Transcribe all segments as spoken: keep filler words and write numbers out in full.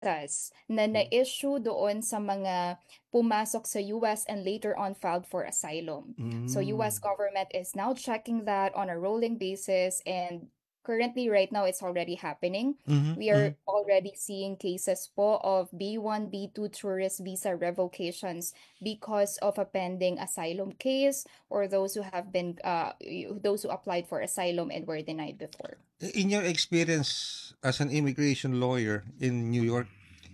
visas na Mm. na-issue doon sa mga pumasok sa U S and later on filed for asylum. So U S Mm. government is now checking that on a rolling basis, and currently right now it's already happening. Mhm, We are mhm. already seeing cases po of B one, B two tourist visa revocations because of a pending asylum case, or those who have been uh those who applied for asylum and were denied before. In your experience as an immigration lawyer in New York,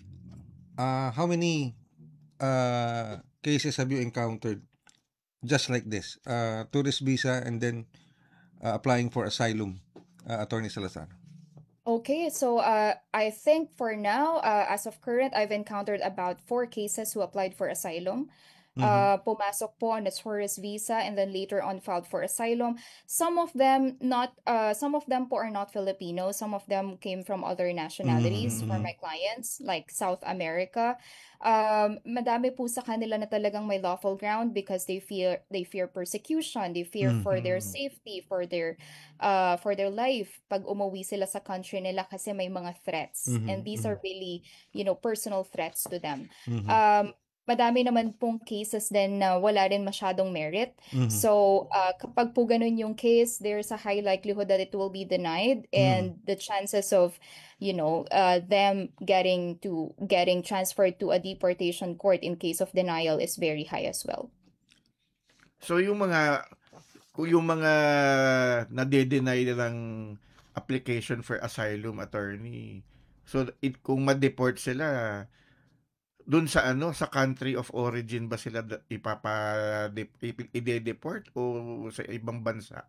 uh, how many uh, cases have you encountered just like this? Uh, tourist visa and then uh, applying for asylum, uh, Attorney Salazar. Okay, so uh, I think for now, uh, as of current, I've encountered about four cases who applied for asylum. Mm-hmm. Uh, pumasok po on a tourist visa and then later on filed for asylum. Some of them not, uh, some of them po are not Filipino. Some of them came from other nationalities for Mm-hmm. my clients, like South America. Um, madami po sa kanila na talagang may lawful ground because they fear they fear persecution, they fear for their Mm-hmm. safety, for their uh, for their life pag umuwi sila sa country nila kasi may mga threats. And these Mm-hmm. are really, you know, personal threats to them. Mm-hmm. Um, madami naman pong cases din na wala rin masyadong merit. Mm-hmm. So, uh, kapag po ganun yung case, there's a high likelihood that it will be denied, Mm-hmm. and the chances of, you know, uh, them getting to getting transferred to a deportation court in case of denial is very high as well. So yung mga kung yung mga nade-deny nilang application for asylum, attorney. So it kung ma-deport sila dun sa ano sa country of origin ba sila da- ipapa dep- ipi- ide-deport o sa ibang bansa?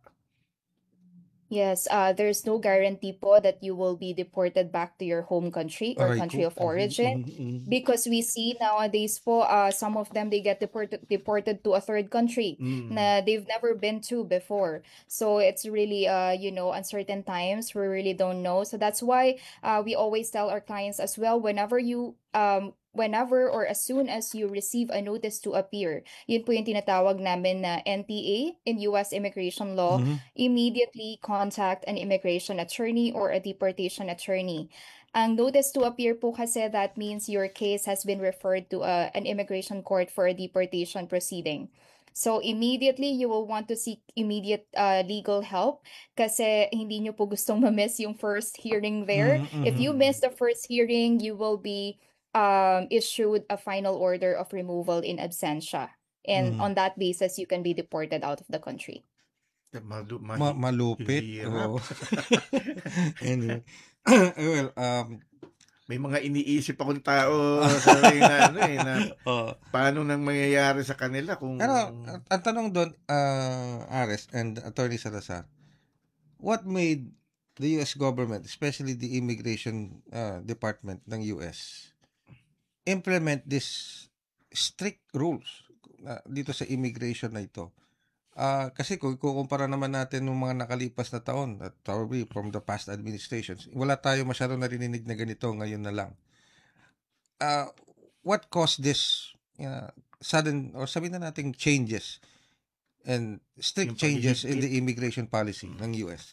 Yes, uh, there's no guarantee po that you will be deported back to your home country or Aray country ko. of Mhm, origin, mhm, mhm. because we see nowadays po, uh, some of them they get deported deported to a third country Mm. na they've never been to before. So it's really uh you know uncertain times. We really don't know. So that's why uh, we always tell our clients as well, whenever you um whenever or as soon as you receive a notice to appear, yun po yung tinatawag namin na N T A in U S immigration law, Mhm. immediately contact an immigration attorney or a deportation attorney. Ang notice to appear po kasi, that means your case has been referred to a, an immigration court for a deportation proceeding. So immediately you will want to seek immediate uh, legal help kasi hindi nyo po gustong ma-miss yung first hearing there. Mhm, If mhm. you Mm. miss the first hearing, you will be um, issued a final order of removal in absentia. And Mhm. on that basis, you can be deported out of the country. Malu Ma mahi malupit, hirap. oo. Anyway. Well, um, May mga iniisip akong tao ah, sa na ano eh na oo. paano nang mangyayari sa kanila kung Pero ang ang tanong do'n, ah, Ares and Attorney Salazar, what made the U S government, especially the immigration uh, department ng U S, implement this strict rules na dito sa immigration na ito? Ah, kasi kung ikukumpara naman natin nung mga nakalipas na taon at probably from the past administrations, wala tayo masyadong narinig na ganito ngayon na lang. Ah, what caused this uh, sudden or sabihin na nating changes and strict yung changes in paghihigpit. the immigration policy Mm. ng U S?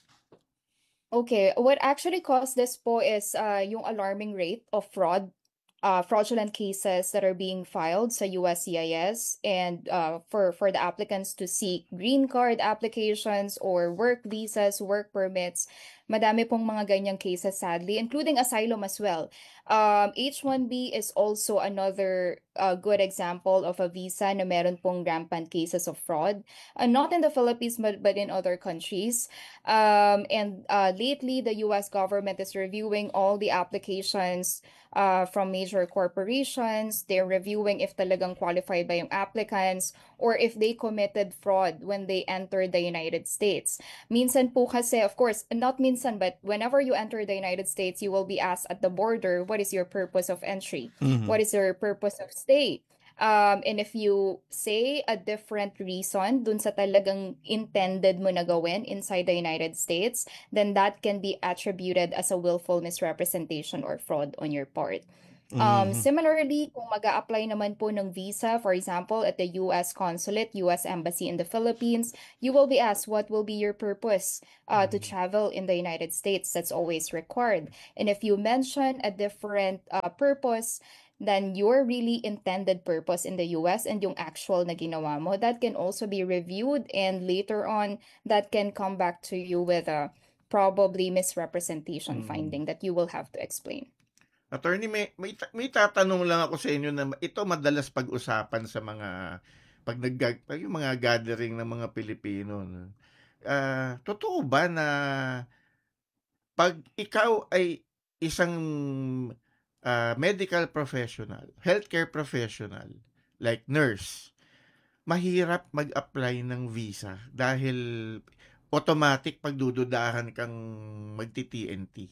Okay, what actually caused this po is uh, yung alarming rate of fraud, uh, fraudulent cases that are being filed sa U S C I S, and uh, for for the applicants to seek green card applications or work visas, work permits. Madami pong mga ganyang cases, sadly, including asylum as well. Um, H one B is also another uh, good example of a visa na meron pong rampant cases of fraud. Uh, not in the Philippines, but, but in other countries. Um, and uh, lately, the U S government is reviewing all the applications uh, from major corporations. They're reviewing if talagang qualified ba yung applicants, or if they committed fraud when they entered the United States. Minsan po kasi, of course, not minsan, but whenever you enter the United States, you will be asked at the border, what is your purpose of entry? Mhm. What is your purpose of stay? Um, and if you say a different reason dun sa talagang intended mo na gawin inside the United States, then that can be attributed as a willful misrepresentation or fraud on your part. Um, Mhm. similarly, kung mag-a-apply naman po ng visa, for example, at the U S Consulate, U S Embassy in the Philippines, you will be asked what will be your purpose uh, to Mhm. travel in the United States. That's always required. And if you mention a different uh, purpose than your really intended purpose in the U S and yung actual na ginawa mo, that can also be reviewed, and later on, that can come back to you with a probably misrepresentation Mm. finding that you will have to explain. Attorney, may, may, ta- may tatanong lang ako sa inyo na ito madalas pag-usapan sa mga pag nag pag yung mga gathering ng mga Pilipino. No? Ah, totoo ba na pag ikaw ay isang ah, medical professional, healthcare professional, like nurse, mahirap mag-apply ng visa dahil automatic pagdududahan kang magti-T N T?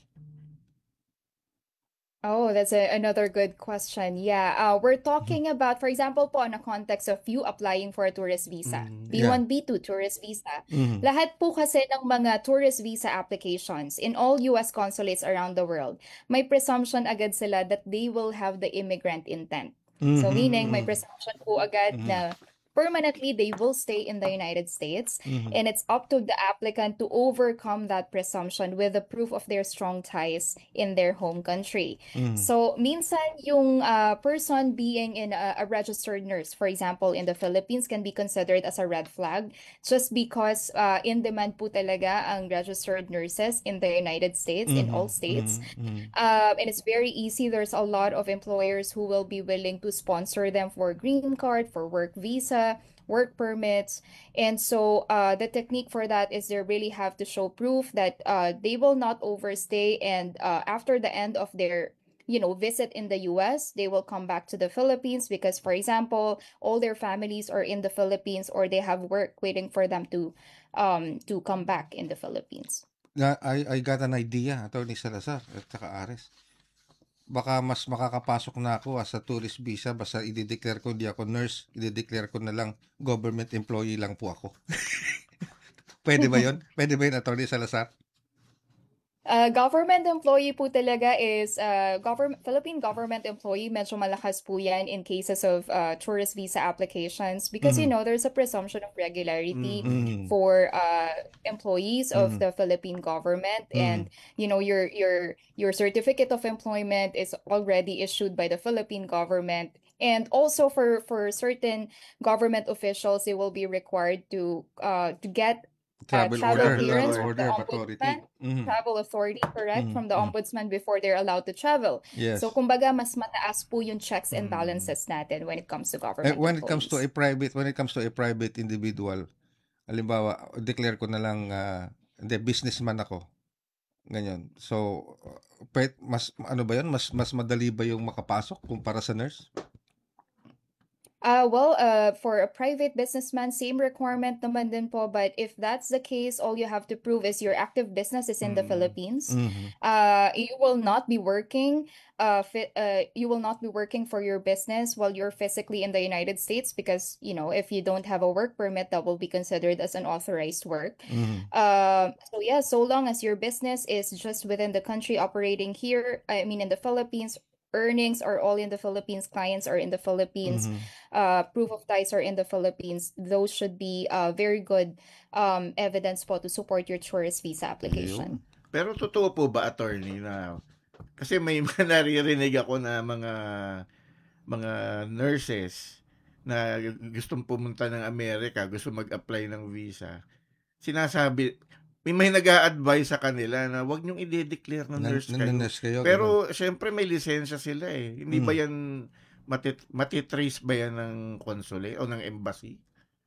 Oh, that's a, another good question. Yeah, uh, we're talking about, for example, po, on a context of you applying for a tourist visa, Mm. Yeah. B one, B two tourist visa. Mhm. Lahat po kasi ng mga tourist visa applications in all U S consulates around the world, may presumption agad sila that they will have the immigrant intent. So Mhm. meaning, may Mhm. presumption po agad Mhm. na permanently they will stay in the United States, Mhm. and it's up to the applicant to overcome that presumption with the proof of their strong ties in their home country. Mhm. So, minsan yung uh, person being in a, a registered nurse, for example, in the Philippines, can be considered as a red flag just because uh, in demand po talaga ang registered nurses in the United States, in all Mhm. states. Mhm. Mhm. Um, and it's very easy. There's a lot of employers who will be willing to sponsor them for green card, for work visa, work permits. And so uh, the technique for that is they really have to show proof that uh, they will not overstay. And uh, after the end of their you know visit in the U S, they will come back to the Philippines because, for example, all their families are in the Philippines, or they have work waiting for them to um to come back in the Philippines. Na I I got an idea, Attorney Salazar at saka Ares. Baka mas makakapasok na ako as a tourist visa basta i-declare ko di ako nurse, i-declare ko na lang government employee lang po ako. Pwede ba 'yon? Pwede ba 'yon, Attorney Salazar? Uh, government employee po talaga is uh, government Philippine government employee. Medyo malakas po yan in cases of uh, tourist visa applications because you Mhm. know there's a presumption of regularity Mhm. Mhm. for uh, employees of Mhm. the Philippine government, Mhm. and you know your your your certificate of employment is already issued by the Philippine government. And also for for certain government officials, they will be required to uh to get uh, Travel travel order, Travel travel clearance order. from the order of authority. ombudsman, Mhm. travel authority, correct, Mhm. from the Mhm. ombudsman before they're allowed to travel. So, Yes. kumbaga, mas mataas po yung checks and Mm. balances natin when it comes to Eh, government when it comes to a employees. private, when it comes to a private individual, halimbawa, declare ko na lang, ah, hindi, businessman ako. Ganyan. So, uh, pwet, mas, ano ba yun? Mas, mas madali ba yung makapasok kumpara sa nurse? Uh, well, uh, for a private businessman, same requirement naman din po. But if that's the case, all you have to prove is your active business is in the Mm. Philippines. Mhm. Uh, you will not be working. Uh, fi- uh, you will not be working for your business while you're physically in the United States because you know if you don't have a work permit, that will be considered as an authorized work. Mhm. Uh, so yeah, so long as your business is just within the country operating here, I mean in the Philippines, earnings are all in the Philippines, clients are in the Philippines, Mhm. uh, proof of ties are in the Philippines, those should be uh, very good um, evidence po to support your tourist visa application. Ayun. Pero totoo po ba, attorney, na kasi may mga naririnig ako na mga mga nurses na gustong pumunta ng Amerika, gusto mag-apply ng visa. Sinasabi, may may nag-a-advise sa kanila na wag niyong i-declare na Nan nurse kayo. nananurse kayo, ganun. Pero syempre may lisensya sila eh. Hindi ba Mm. yan matit matitrace ba yan ng consulate o ng embassy?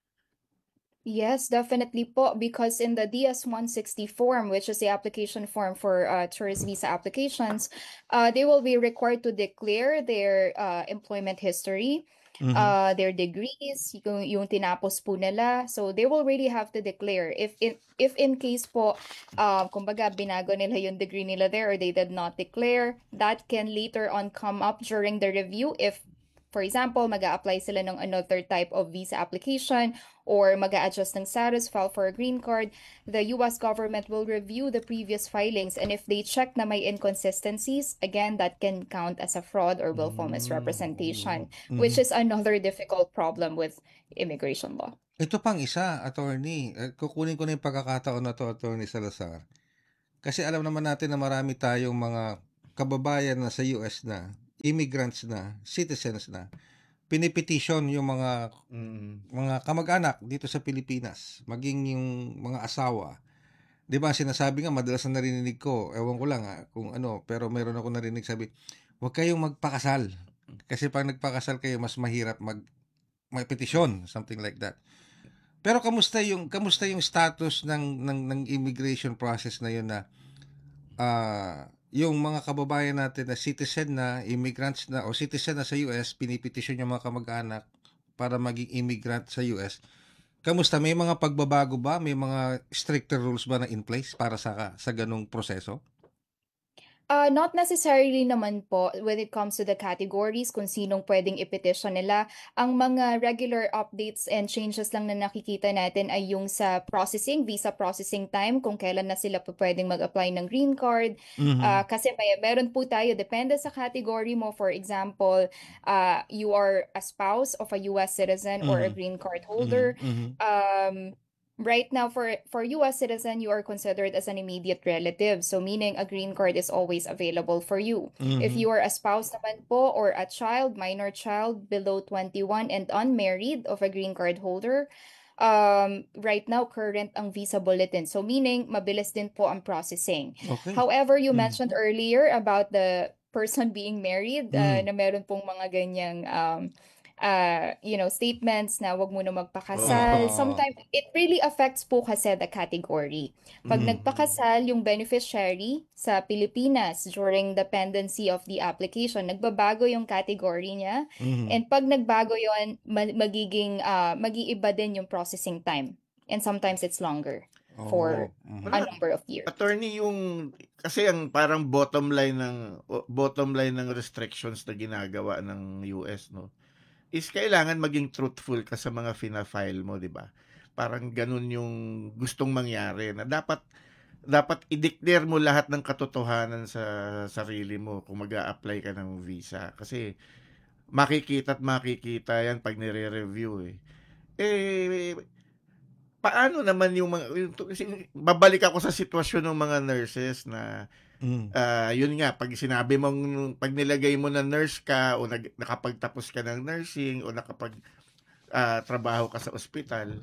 Yes, definitely po, because in the D S one sixty form, which is the application form for uh, tourist visa applications, uh, they will be required to declare their uh, employment history, Mhm. uh, their degrees, yung, yung tinapos po nila. So they will really have to declare if in, if in case po, uh, kumbaga binago nila yung degree nila there or they did not declare, that can later on come up during the review if For example, mag-a-apply sila ng another type of visa application or mag-a-adjust ng status, file for a green card, the U S government will review the previous filings, and if they check na may inconsistencies, again, that can count as a fraud or willful Mm. misrepresentation, Mhm. which is another difficult problem with immigration law. Ito pang isa, attorney. Eh, kukunin ko na yung pagkakataon na to, Attorney Salazar. Kasi alam naman natin na marami tayong mga kababayan na sa U S na, immigrants na, citizens na, pinipetition yung mga Mm. mga kamag-anak dito sa Pilipinas, maging yung mga asawa. 'Di ba sinasabi nga, madalas na narinig ko, ewan ko lang ah, kung ano, pero meron ako narinig sabi, huwag kayong magpakasal. Kasi pag nagpakasal kayo, mas mahirap mag may petisyon, something like that. Pero kamusta yung kamusta yung status ng ng ng immigration process na yun na ah yung mga kababayan natin na citizen na, immigrants na o citizen na sa U S, pinipetisyon yung mga kamag-anak para maging immigrant sa U S. Kamusta? May mga pagbabago ba? May mga stricter rules ba na in place para sa sa ganung proseso? Uh, not necessarily naman po when it comes to the categories kung sinong pwedeng i-petition nila. Ang mga regular updates and changes lang na nakikita natin ay yung sa processing, visa processing time, kung kailan na sila po pwedeng mag-apply ng green card. Mhm. Uh, kasi may, meron po tayo, depende sa category mo. For example, uh, you are a spouse of a U S citizen or a Mhm. green card holder. Mhm. Um, Right now, for for U S citizen, you are considered as an immediate relative. So meaning a green card is always available for you. If Mhm. you are a spouse naman po or a child, minor child below twenty-one and unmarried of a green card holder, um, right now, current ang visa bulletin. So meaning, mabilis din po ang processing. Okay. However, you Mm. mentioned earlier about the person being married, uh, Mm. na meron pong mga ganyang um, uh, you know, statements na wag mo na magpakasal. Oo. Sometimes, it really affects po kasi the category. Pag Mm. nagpakasal yung beneficiary sa Pilipinas during the pendency of the application, nagbabago yung category niya. Mhm. And pag nagbago yun, ma- magiging, uh, mag-iiba din yung processing time. And sometimes it's longer for Oh. Mhm. a number of years. Attorney, yung kasi ang parang bottom line ng o- bottom line ng restrictions na ginagawa ng U S, no, is kailangan maging truthful ka sa mga fina-file mo, di ba? Parang ganun yung gustong mangyari, na dapat dapat i-declare mo lahat ng katotohanan sa sarili mo kung mag-a-apply ka ng visa. Kasi makikita at makikita yan pag nire-review eh. Eh, paano naman yung mga, yung, kasi babalik ako sa sitwasyon ng mga nurses na Mm. ah, yun nga, pag sinabi mong, pag nilagay mo na nurse ka o nag, nakapagtapos ka ng nursing o nakapag ah, trabaho ka sa ospital,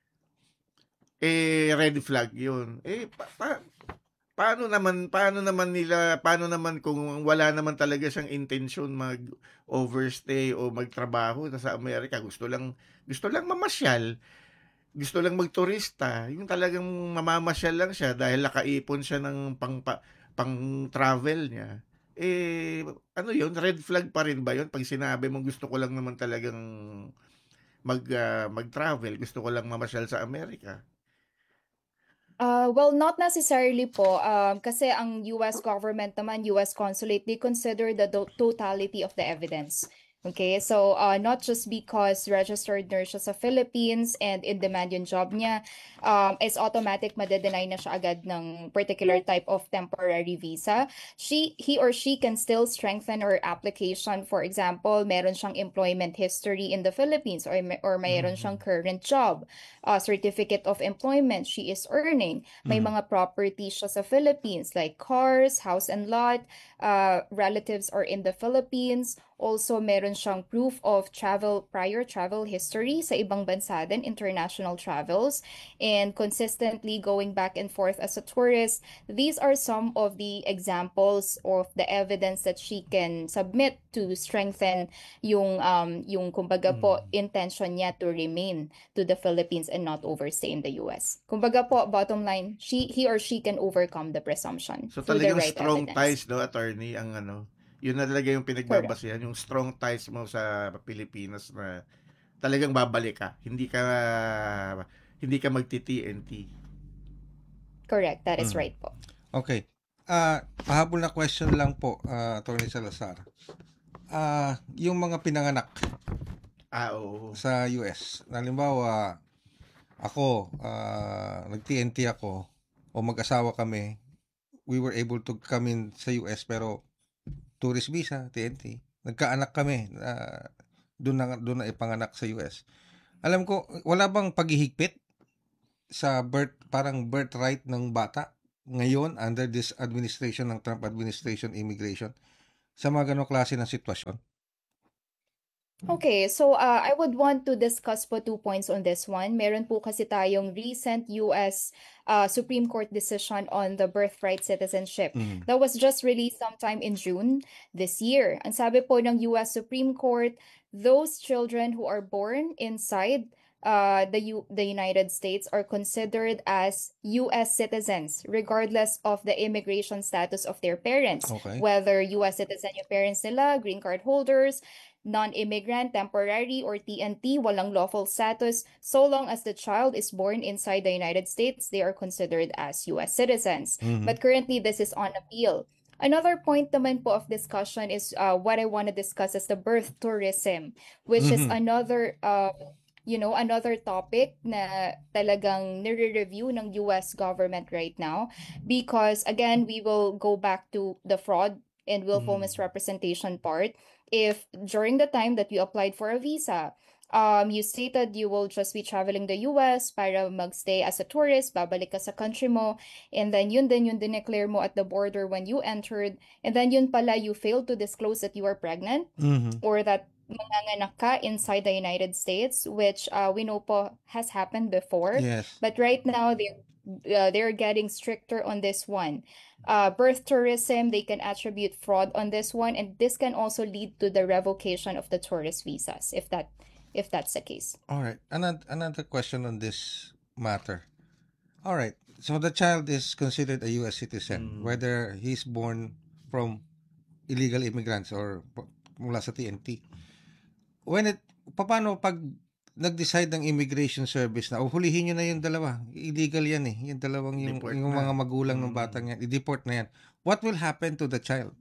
eh red flag yun. Eh pa, pa- paano naman paano naman nila paano naman kung wala naman talaga siyang intensyon mag overstay o magtrabaho sa Amerika, gusto lang gusto lang mamasyal, gusto lang magturista, yung talagang mamamasyal lang siya dahil nakaipon siya ng pang pa, pang travel niya. Eh ano yun, red flag pa rin ba yun pag sinabi mo gusto ko lang naman talagang mag ah, mag-travel, gusto ko lang mamasyal sa Amerika? Uh, well, not necessarily po. Um, kasi ang U S government naman, U S consulate, they consider the do- totality of the evidence. Okay, so uh, not just because registered nurse siya sa Philippines and in demand yung job niya, um, is automatic madedenay na siya agad ng particular type of temporary visa. She, he or she can still strengthen her application. For example, meron siyang employment history in the Philippines or, may- or mayroon siyang current job, uh, certificate of employment she is earning. May Mhm. mga properties siya sa Philippines like cars, house and lot, uh, relatives are in the Philippines. Also, meron siyang proof of travel, prior travel history sa ibang bansa din, international travels, and consistently going back and forth as a tourist. These are some of the examples of the evidence that she can submit to strengthen yung, um, yung kumbaga po, intention niya to remain to the Philippines and not overstay in the U S. Kumbaga po, bottom line, she, he or she can overcome the presumption So through the talagang right strong evidence. ties, no, attorney, ang ano, yun na talaga yung Correct. pinagbabasihan, yung strong ties mo sa Pilipinas na talagang babalik ka. Hindi ka hindi ka magti-T N T. Correct. That is Mm. right po. Okay. Ah, pahabol na question lang po, ah, Attorney Salazar. ah, yung mga pinanganak Ah, oo. sa U S. Halimbawa, ako, ah, nag-T N T ako, o mag-asawa kami, we were able to come in sa U S pero tourist visa, T N T. Nagkaanak kami, ah, doon na doon na ipanganak sa U S. Alam ko, wala bang paghihigpit sa birth, parang birthright ng bata ngayon under this administration ng Trump administration immigration sa mga ganong klase ng sitwasyon? Okay, so uh, I would want to discuss po two points on this one. Meron po kasi tayong recent U S uh, Supreme Court decision on the birthright citizenship. Mm. That was just released sometime in June this year. Ang sabi po ng U S Supreme Court, those children who are born inside uh, the U- the United States are considered as U S citizens, regardless of the immigration status of their parents. Okay. Whether U S citizen yung parents nila, green card holders, non-immigrant, temporary, or T N T, walang lawful status, so long as the child is born inside the United States, they are considered as U S citizens. Mhm. But currently, this is on appeal. Another point naman po of discussion is uh, what I want to discuss is the birth tourism, which is Mhm. another, uh, you know, another topic na talagang nire-review ng U S government right now. Because again, we will go back to the fraud and willful Mm. misrepresentation part. If during the time that you applied for a visa, um, you stated you will just be traveling the U S para magstay as a tourist, babalik ka sa country mo, and then yun din yung dineclare mo at the border when you entered, and then yun pala you failed to disclose that you are pregnant Mhm. or that manganganak ka inside the United States, which uh, we know po has happened before. Yes. But right now, they're, uh, they're getting stricter on this one. Uh, birth tourism, they can attribute fraud on this one, and this can also lead to the revocation of the tourist visas, if that if that's the case. All right. Another another question on this matter. All right. So the child is considered a U S citizen, Mm. whether he's born from illegal immigrants or p- mula sa T N T. When it, paano pag nag-decide ng immigration service na, oh, hulihin nyo na yung dalawa, illegal yan eh, yung dalawang yung, Deport yung na. mga magulang ng Mm. batang yan, i-deport na yan. What will happen to the child?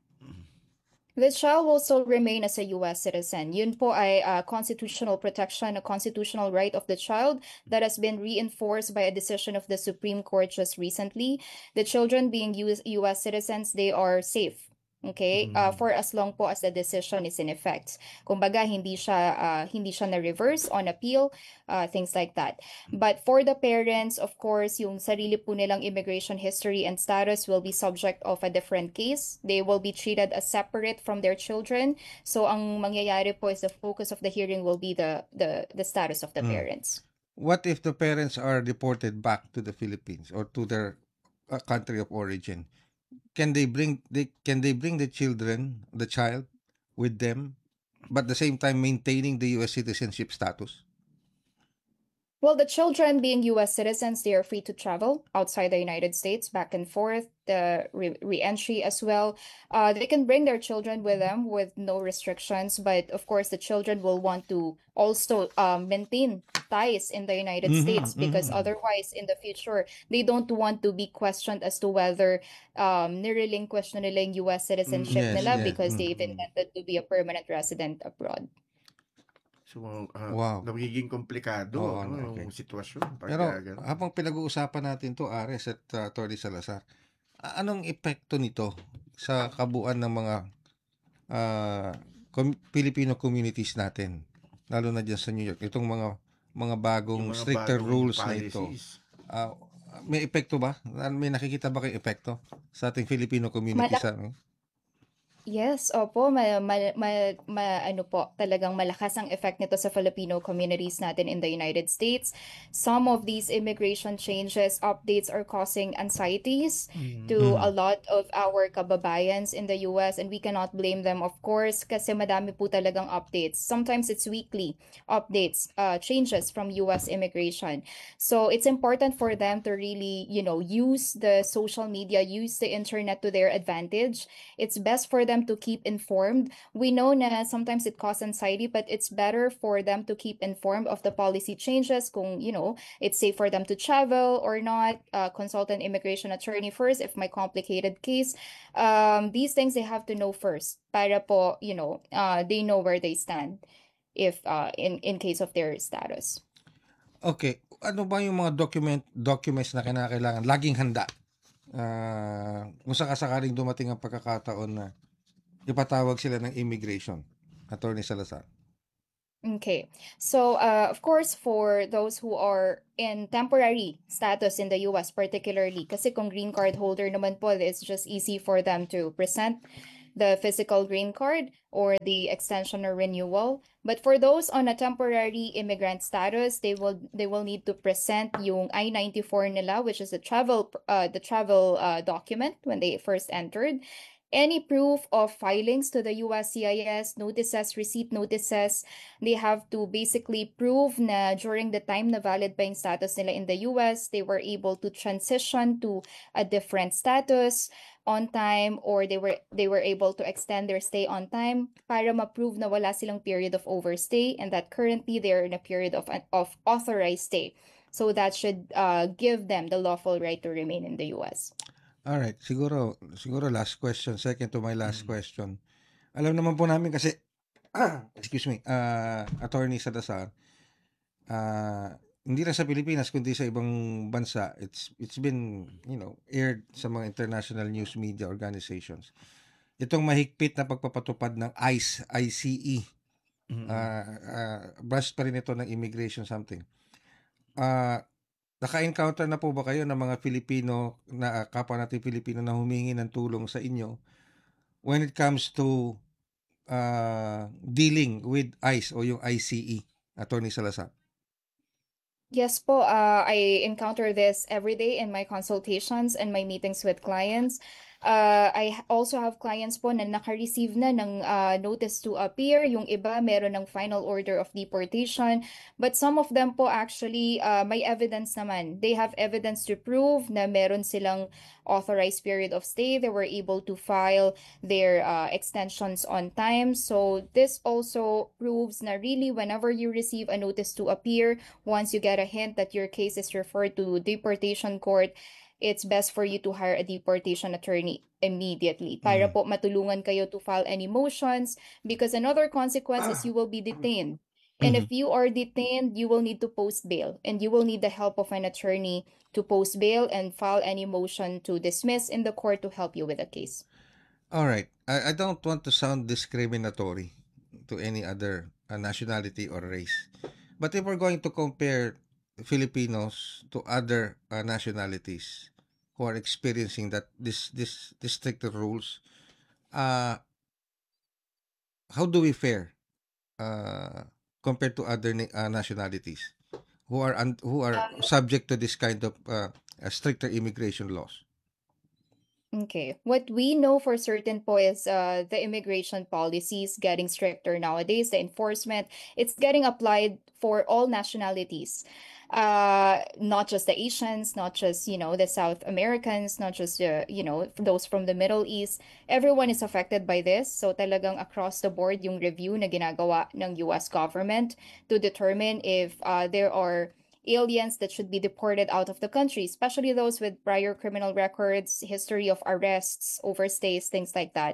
The child will still remain as a U S citizen. Yun po ay uh, constitutional protection, a constitutional right of the child that has been reinforced by a decision of the Supreme Court just recently. The children being U S, U S citizens, they are safe. Okay? Uh, Mm. for as long po as the decision is in effect. Kumbaga, hindi siya, uh, hindi siya na-reverse on appeal, uh, things like that. But for the parents, of course, yung sarili po nilang immigration history and status will be subject of a different case. They will be treated as separate from their children. So ang mangyayari po is the focus of the hearing will be the the the status of the Mm. parents. What if the parents are deported back to the Philippines or to their uh, country of origin? Can they bring they can they bring the children, the child with them, but at the same time maintaining the U S citizenship status? Well, the children being U S citizens, they are free to travel outside the United States, back and forth, the re- re-entry as well. Uh, they can bring their children with them with no restrictions, but of course, the children will want to also um, maintain ties in the United Mhm, States because mhm. otherwise, in the future, they don't want to be questioned as to whether um, nirelinquish na nila yung U S citizenship Yes, nila yes. because Mm. they've intended to be a permanent resident abroad. So, ah, Wow. nagiging komplikado Oo, no, ano, yung okay. sitwasyon. Pero Pagka ganun. habang pinag-uusapan natin to, Ares at uh, Atty. Salazar, a- anong epekto nito sa kabuuan ng mga ah, com- Filipino communities natin, lalo na dyan sa New York, itong mga mga bagong Yung mga stricter bagong rules na ito, policies. ah, may epekto ba? May nakikita ba kayong epekto sa ating Filipino community Malak- sa Yes, opo, ma, ma, ma, ma- ano po, talagang malakas ang effect nito sa Filipino communities natin in the United States. Some of these immigration changes, updates are causing anxieties Mm. to Mhm. a lot of our kababayans in the U S, and we cannot blame them, of course, kasi madami po talagang updates. Sometimes it's weekly updates, uh, changes from U S immigration. So it's important for them to really, you know, use the social media, use the internet to their advantage. It's best for them them to keep informed. We know na sometimes it causes anxiety, but it's better for them to keep informed of the policy changes, kung, you know, it's safe for them to travel or not, uh, consult an immigration attorney first if my complicated case. Um, these things they have to know first, para po, you know, uh, they know where they stand if uh, in, in case of their status. Okay, ano ba yung mga document documents na kinakailangan laging handa? Uh, kung sakasakaling dumating ang pagkakataon na ipatawag sila ng immigration, Attorney Salazar. Okay, so uh, of course, for those who are in temporary status in the U S particularly, kasi kung green card holder naman po, it's just easy for them to present the physical green card or the extension or renewal. But for those on a temporary immigrant status, they will they will need to present yung I ninety-four nila, which is the travel uh, the travel uh, document when they first entered. Any proof of filings to the U S C I S, notices, receipt notices, they have to basically prove na during the time na valid pa yung status nila in the U S, they were able to transition to a different status on time, or they were they were able to extend their stay on time para ma-prove na wala silang period of overstay and that currently they're in a period of of authorized stay. So that should uh, give them the lawful right to remain in the U S. All right, siguro siguro last question, second to my last mm. question. Alam naman po namin kasi excuse me, uh, Attorney Salazar, uh, hindi lang sa Pilipinas kundi sa ibang bansa, it's it's been, you know, aired sa mga international news media organizations. Itong mahigpit na pagpapatupad ng ICE, I C E, mm-hmm. uh, uh, branch pa rin ito ng immigration something. Uh, Naka-encounter na po ba kayo ng mga Filipino na kapwa natin Filipino na humingi ng tulong sa inyo when it comes to uh, dealing with ICE o yung I C E, Attorney Salazar? Yes po, uh, I encounter this every day in my consultations and my meetings with clients. Uh, I also have clients po na naka-receive na ng uh, notice to appear. Yung iba meron ng final order of deportation. But some of them po actually uh, may evidence naman. They have evidence to prove na meron silang authorized period of stay. They were able to file their uh, extensions on time. So this also proves na really whenever you receive a notice to appear, once you get a hint that your case is referred to deportation court, it's best for you to hire a deportation attorney immediately para mm. po matulungan kayo to file any motions, because another consequence is you will be detained. And mm-hmm. if you are detained, you will need to post bail, and you will need the help of an attorney to post bail and file any motion to dismiss in the court to help you with the case. All right. I, I don't want to sound discriminatory to any other uh, nationality or race. But if we're going to compare Filipinos to other uh, nationalities who are experiencing that this this this stricter rules, uh how do we fare uh compared to other na- uh, nationalities who are un- who are um, subject to this kind of uh, uh, stricter immigration laws? Okay. What we know for certain po is uh, the immigration policies getting stricter nowadays, the enforcement, it's getting applied for all nationalities. Uh, not just the Asians, not just, you know, the South Americans, not just, uh, you know, those from the Middle East. Everyone is affected by this. So talagang across the board yung review na ginagawa ng U S government to determine if uh, there are aliens that should be deported out of the country, especially those with prior criminal records, history of arrests, overstays, things like that.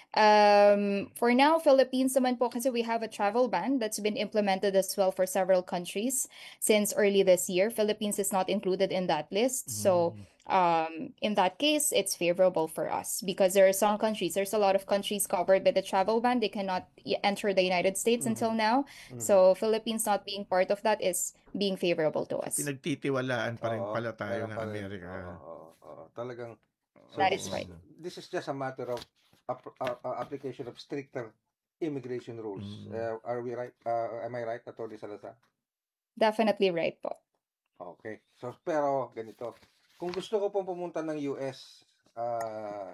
Um, for now, Philippines naman po kasi we have a travel ban that's been implemented as well for several countries since early this year. Philippines is not included in that list. Mm. So um, in that case, it's favorable for us because there are some countries, there's a lot of countries covered by the travel ban. They cannot enter the United States mm-hmm. until now. Mm-hmm. So Philippines not being part of that is being favorable to us. Pinagtitiwalaan pa rin pala tayo ng Amerika. Oo, oo, talagang so, that is right. This is just a matter of ap- uh, uh, application of stricter immigration rules. Mm. Uh, are we right? Uh, am I right, Attorney Salazar? Definitely right po. Okay. So pero ganito, kung gusto ko pong pumunta ng U S, uh,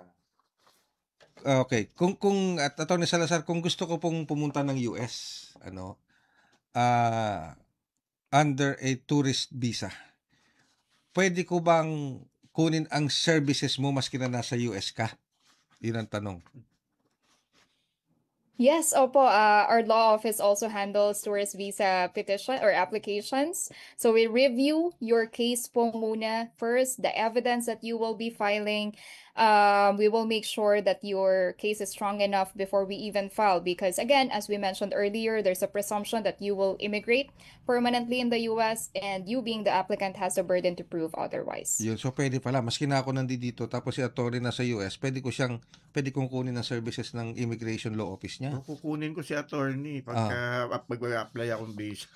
okay, kung kung at Attorney Salazar, kung gusto ko pong pumunta ng U S, ano, uh, under a tourist visa, pwede ko bang kunin ang services mo maski na nasa U S ka? Yun ang tanong. Yes, opo. Uh, our law office also handles tourist visa petition or applications. So we review your case po muna first, the evidence that you will be filing. Um, we will make sure that your case is strong enough before we even file. Because again, as we mentioned earlier, there's a presumption that you will immigrate permanently in the U S and you being the applicant has a burden to prove otherwise. Yun, so pwede pala, maski na ako nandito, tapos si attorney na sa U S, pwede ko siyang, pwede kong kunin ang services ng immigration law office niya. Kukunin ko si attorney pagka ah. mag-apply akong visa.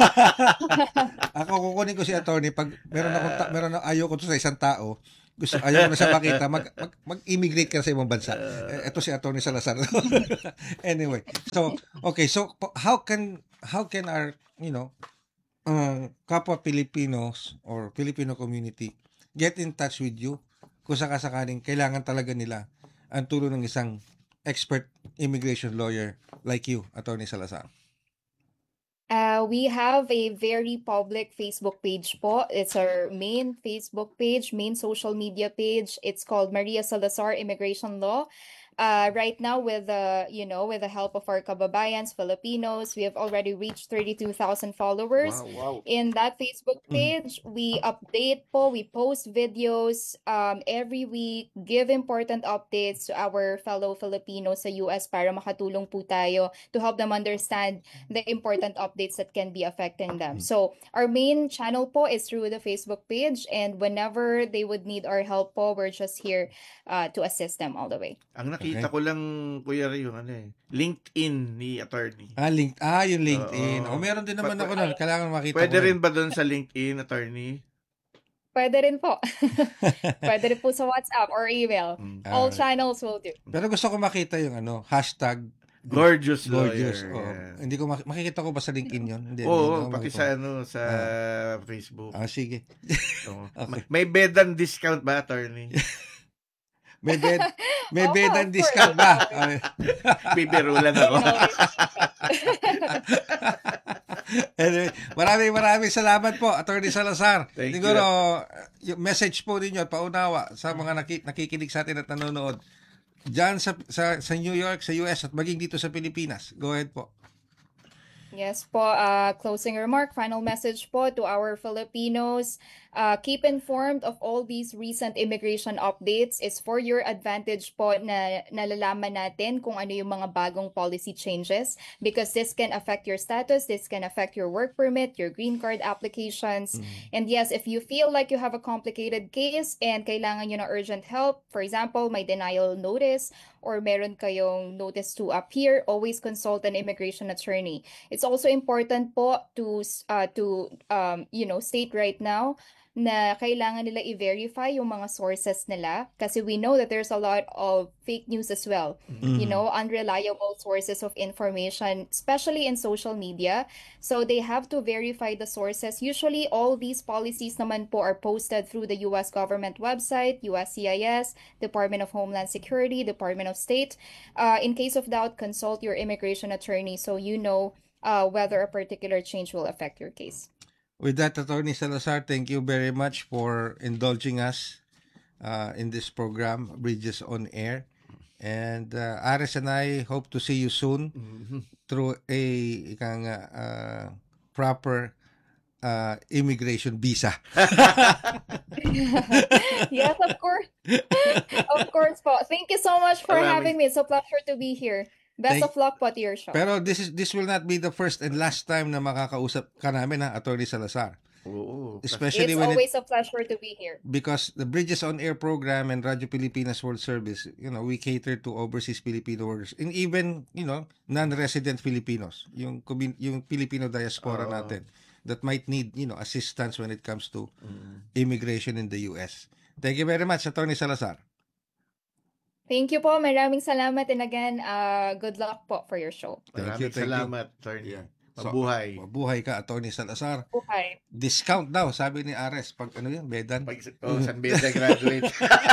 Ako kukunin ko si attorney pag meron akong ta- meron na ayaw ko to sa isang tao. Gusto ayaw ko na siya makita, mag, mag mag-immigrate ka sa ibang bansa. Eh, ito si attorney Salazar. Anyway, so okay, so how can how can our, you know, uh, kapwa Filipinos or Filipino community get in touch with you kung sakasakaling kailangan talaga nila ang tulong ng isang expert immigration lawyer like you, attorney Salazar? Uh, we have a very public Facebook page po. It's our main Facebook page, main social media page. It's called Maria Salazar Immigration Law. Uh, right now, with the you know with the help of our kababayans, Filipinos, we have already reached thirty-two thousand followers. Wow, wow. In that Facebook page, we update po, we post videos um, every week, give important updates to our fellow Filipinos sa U S para makatulong po tayo to help them understand the important updates that can be affecting them. So, our main channel po is through the Facebook page, and whenever they would need our help po, we're just here uh, to assist them all the way. Ang nakita ko lang, Kuya Ray, yung ano eh, LinkedIn ni attorney. Ah, link, ah yung LinkedIn. Oo. O, meron din naman Pa- ako nun. Kailangan makita Pwede ko. rin ba doon sa LinkedIn, attorney? Pwede rin po. Pwede rin po sa WhatsApp or email. Mm. All Ah, channels will do. pero gusto ko makita yung ano, hashtag Gorgeous gorgeous. lawyer. Oo. Yeah. Hindi ko mak- makikita ko ba sa LinkedIn yun? Hindi. Oo, hindi ko pati makita. sa ano, sa Facebook. Ah, sige. Oo. Okay. May bedan discount ba, attorney? May bed, may Oo, bedan of discount course. ba? Ah, Bibiro lang ako. You know, anyway, maraming maraming salamat po, Attorney Salazar. Thank you. Siguro, yung message po ninyo at paunawa sa mga naki- nakikinig sa atin at nanonood dyan sa, sa, sa New York, sa U S at maging dito sa Pilipinas. Go ahead po. Yes po, uh, closing remark, final message po to our Filipinos. Uh, keep informed of all these recent immigration updates. It's for your advantage po na nalalaman natin kung ano yung mga bagong policy changes because this can affect your status, this can affect your work permit, your green card applications. And yes, if you feel like you have a complicated case and kailangan nyo ng urgent help, for example, may denial notice or meron kayong notice to appear, always consult an immigration attorney. It's also important po to uh, to um, you know state right now na kailangan nila i-verify yung mga sources nila kasi we know that there's a lot of fake news as well. You know, unreliable sources of information, especially in social media. So they have to verify the sources. Usually, all these policies naman po are posted through the U S government website, U S C I S, Department of Homeland Security, Department of State. Uh, in case of doubt, consult your immigration attorney so you know uh, whether a particular change will affect your case. With that, Attorney Salazar, thank you very much for indulging us uh, in this program, Bridges on Air. And uh, Ares and I hope to see you soon through a ikang, uh, proper uh, immigration visa. Yes, of course. Of course po. Thank you so much for Maraming- having me. It's a pleasure to be here. Best Thank- of luck po to your show. Pero this is this will not be the first and last time na makakausap ka namin, ha, Attorney Salazar. Oo. Especially It's when it, always a pleasure to be here. because the Bridges on Air program and Radyo Pilipinas World Service, you know, we cater to overseas Filipino workers and even, you know, non-resident Filipinos, yung commun- yung Filipino diaspora Oo. natin that might need, you know, assistance when it comes to immigration in the U S. Thank you very much, Attorney Salazar. Thank you po. Maraming salamat. And again, uh, good luck po for your show. Thank Maraming you, thank you. salamat, attorney. Yeah. So, Mabuhay. Mabuhay ka, Attorney Salazar. Okay. Discount daw, sabi ni Ares. Pag ano yun, Bedan. Pag, oh, San Beda graduate.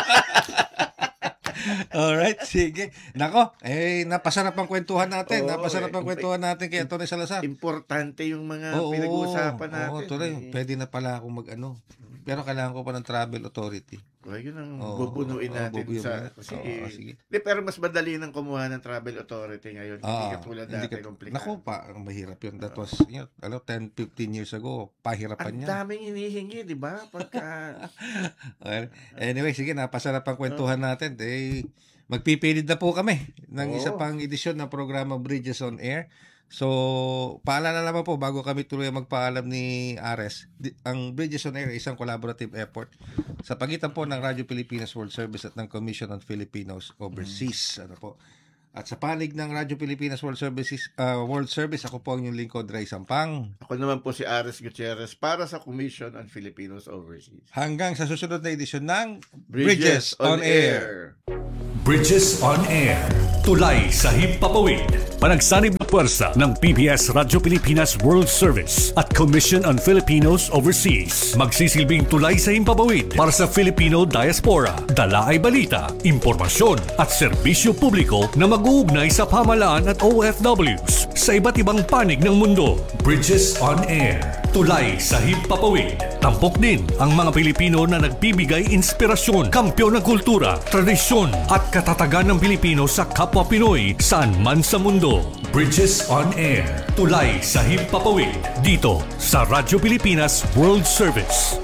Alright, sige. Nako, eh, napasarap ang kwentuhan natin. Oo, napasarap ang eh, kwentuhan natin kay Attorney Salazar. Importante yung mga Oo, pinag-uusapan natin. Oo, tuloy. eh. Pwede na pala akong mag-ano, Pero kailangan ko pa ng travel authority. Oh, yun ang Oo, bubunuin oo, natin bubunuin sa... natin. Kasi, Oo, sige. di, pero mas madali nang kumuha ng travel authority ngayon. Hindi Ah, katulad hindi dati, ka, komplikado. naku pa, ang mahirap yun. That was, you know, ano, ten, fifteen years ago, pahirapan Ang niya. daming hinihingi, di ba? Pagka... Well, anyway, sige, napasarap ang kwentuhan natin. Eh, magpipilid na po kami ng Oo. isa pang edisyon ng programa Bridges on Air. So, paalala naman po, bago kami tuloy magpaalam ni Ares, di, ang Bridges on Air ay isang collaborative effort sa pagitan po ng Radyo Pilipinas World Service at ng Commission on Filipinos Overseas. Ano po? At sa panig ng Radyo Pilipinas World Services, uh, World Service, ako po ang inyong lingkod, Ray Sampang. Ako naman po si Ares Gutierrez para sa Commission on Filipinos Overseas. Hanggang sa susunod na edisyon ng Bridges on Air. Bridges on Air. Tulay sa himpapawid. Panagsanib na puwersa ng P B S Radyo Pilipinas World Service at Commission on Filipinos Overseas. Magsisilbing tulay sa himpapawid para sa Filipino diaspora. Dala ay balita, impormasyon at serbisyo publiko na mag-uugnay sa pamahalaan at O F Ws sa iba't ibang panig ng mundo. Bridges on Air. Tulay sa himpapawid. Tampok din ang mga Pilipino na nagbibigay inspirasyon, kampyon ng kultura, tradisyon at katatagan ng Pilipino sa kapwa Pinoy saan man sa mundo. Bridges on Air. Tulay sa himpapawid. Dito sa Radyo Pilipinas World Service.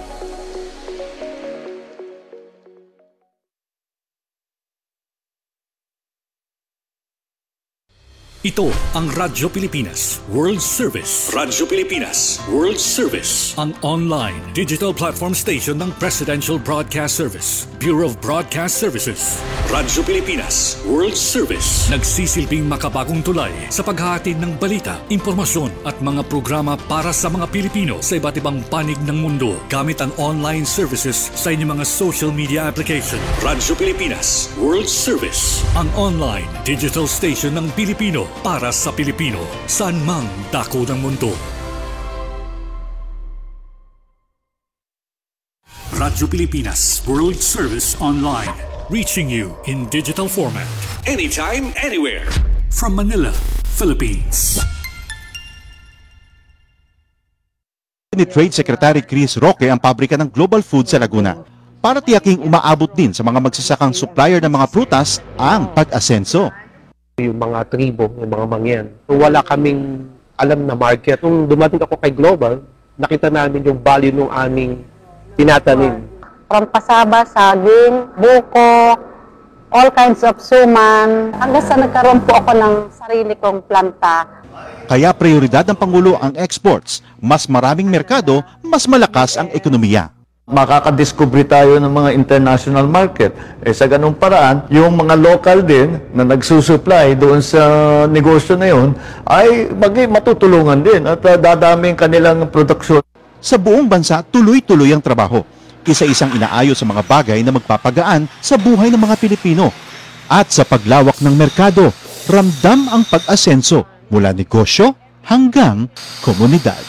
Ito ang Radyo Pilipinas World Service. Radyo Pilipinas World Service. Ang online digital platform station ng Presidential Broadcast Service, Bureau of Broadcast Services. Radyo Pilipinas World Service. Nagsisilbing makabagong tulay sa paghahatid ng balita, impormasyon at mga programa para sa mga Pilipino sa iba't ibang panig ng mundo gamit ang online services sa inyong mga social media application. Radyo Pilipinas World Service. Ang online digital station ng Pilipino para sa Pilipino, saan mang dako ng mundo. Radyo Pilipinas World Service Online, reaching you in digital format, anytime, anywhere. From Manila, Philippines. Ni Trade Secretary Chris Roque ang pabrika ng Global Food sa Laguna para tiyaking umaabot din sa mga magsasakang supplier ng mga prutas ang pag-asenso. Yung mga tribo, yung mga mangyan. So, wala kaming alam na market. Nung dumating ako kay Global, nakita namin yung value ng aming tinatanim. From pasaba, saging, buko, all kinds of suman, hanggang sa nagkaroon po ako ng sarili kong planta. Kaya prioridad ng Pangulo ang exports. Mas maraming merkado, mas malakas ang ekonomiya. Makakadiscover tayo ng mga international market. Eh sa ganung paraan, yung mga local din na nagsusupply doon sa negosyo na yun ay maging matutulungan din at uh, dadami ang kanilang produksyon. Sa buong bansa, tuloy-tuloy ang trabaho. Isa-isang inaayos sa mga bagay na magpapagaan sa buhay ng mga Pilipino. At sa paglawak ng merkado, ramdam ang pag-asenso mula negosyo hanggang komunidad.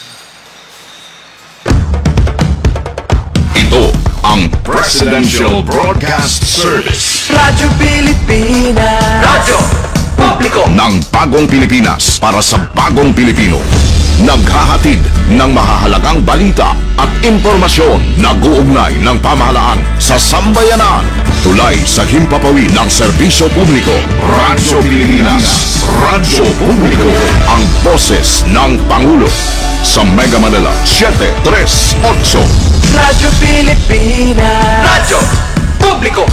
Ito ang Presidential Broadcast Service. Radyo Pilipinas. Radyo Publiko ng bagong Pilipinas para sa bagong Pilipino. Naghahatid ng mahahalagang balita at impormasyon na guugnay ng pamahalaan sa sambayanan. Tulay sa himpapawid ng serbisyo publiko. Radyo Pilipinas. Radyo Publiko. Ang boses ng Pangulo. Sa Mega Manila, seven three eight. Radyo Pilipinas. Radyo Publiko.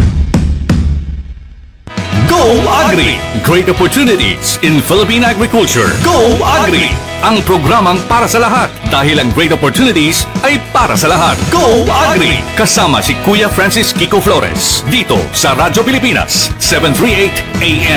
Go Agri! Great opportunities in Philippine agriculture. Go Agri! Ang programang para sa lahat dahil ang great opportunities ay para sa lahat. Go Agri! Kasama si Kuya Francis Kiko Flores dito sa Radyo Pilipinas, seven thirty-eight A M.